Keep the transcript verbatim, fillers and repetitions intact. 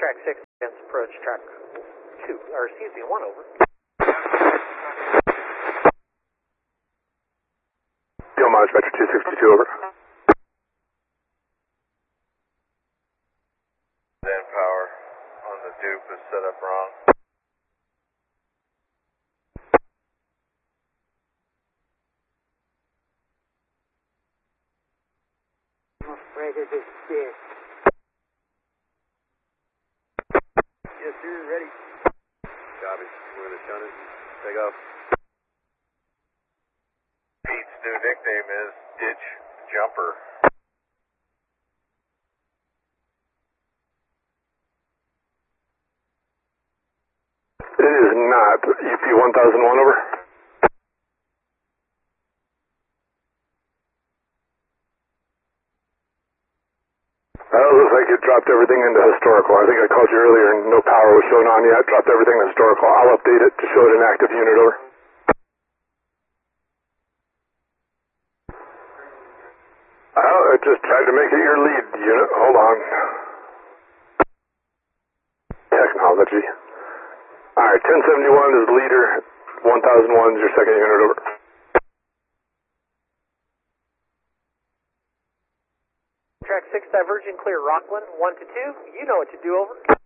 track six, against approach track two, or excuse me, one over. Yo, mileage Metro two sixty-two, over. Then power on the dupe is set up wrong. I'm afraid of this bitch. Yes, sir, ready. Copy. We're going to shun it. Take off. Pete's new nickname is Ditch Jumper. It is not. U P one thousand one, over. Well, it looks like you dropped everything into historical. I think I called you earlier and no power was shown on yet. Dropped everything to historical. I'll update it to show it an active unit, over. Well, I just tried to make it your lead unit. Hold on. Technology. Alright, ten seventy-one is leader. one thousand one is your second unit, over. Track six, diverging clear, Rockland, one to two. You know what to do, over.